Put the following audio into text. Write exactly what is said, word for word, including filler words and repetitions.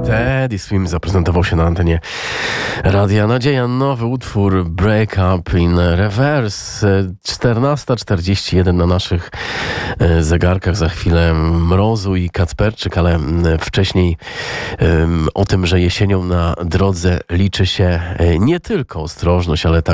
Teddy Swims zaprezentował się na antenie Radia Nadzieja. Nowy utwór Break Up in Reverse. czternasta czterdzieści jeden na naszych zegarkach. Za chwilę Mrozu i Kacperczyk, ale wcześniej o tym, że jesienią na drodze liczy się nie tylko ostrożność, ale także